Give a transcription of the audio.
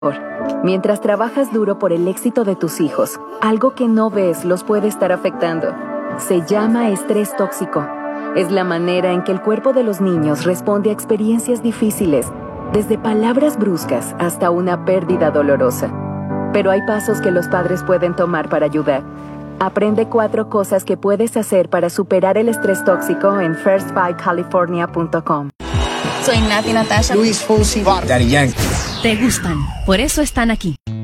Mientras trabajas duro por el éxito de tus hijos, algo que no ves los puede estar afectando. Se llama estrés tóxico. Es la manera en que el cuerpo de los niños responde a experiencias difíciles, desde palabras bruscas hasta una pérdida dolorosa. Pero hay pasos que los padres pueden tomar para ayudar. Aprende 4 cosas que puedes hacer para superar el estrés tóxico en firstfightcalifornia.com. Soy Nati Natasha. Luis Fonsi, Daddy Yankee. Te gustan, por eso están aquí.